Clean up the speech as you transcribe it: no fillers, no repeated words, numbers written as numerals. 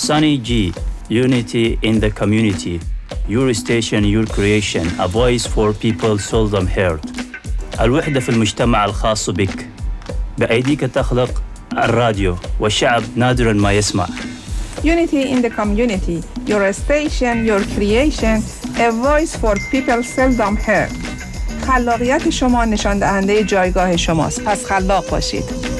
Sunny G, unity in the community. Your station, your creation. A voice for people seldom heard. الوحدة في المجتمع الخاص بك. بأيديك تخلق الراديو والشعب نادراً ما يسمع. Unity in the community. Your station, your creation. A voice for people seldom heard. خلاقیت شما نشان دهنده جایگاه شماست. پس خلاق باشید.